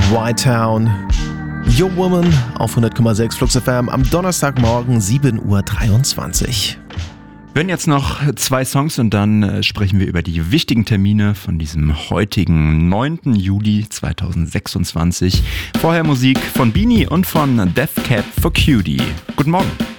White Town, Your Woman auf 100,6 Flux FM am Donnerstagmorgen 7:23 Uhr. Wir hören jetzt noch 2 Songs und dann sprechen wir über die wichtigen Termine von diesem heutigen 9. Juli 2026. Vorher Musik von Beanie und von Death Cab for Cutie. Guten Morgen.